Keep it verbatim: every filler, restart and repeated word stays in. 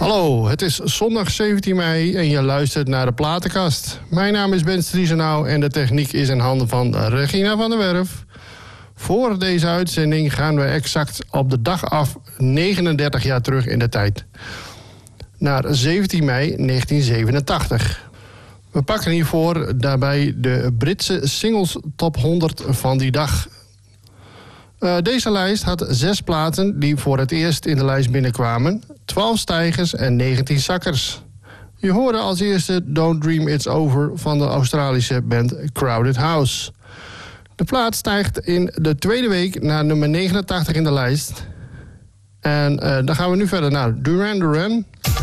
Hallo, het is zondag zeventien mei en je luistert naar de Platenkast. Mijn naam is Ben Striezenau en de techniek is in handen van Regina van der Werf. Voor deze uitzending gaan we exact op de dag af negenendertig jaar terug in de tijd. Naar zeventien mei negentien zevenentachtig. We pakken hiervoor daarbij de Britse singles top honderd van die dag. Uh, deze lijst had zes platen die voor het eerst in de lijst binnenkwamen, twaalf stijgers en negentien zakkers. Je hoorde als eerste Don't Dream It's Over van de Australische band Crowded House. De plaat stijgt in de tweede week naar nummer negenentachtig in de lijst. En uh, dan gaan we nu verder naar Duran Duran.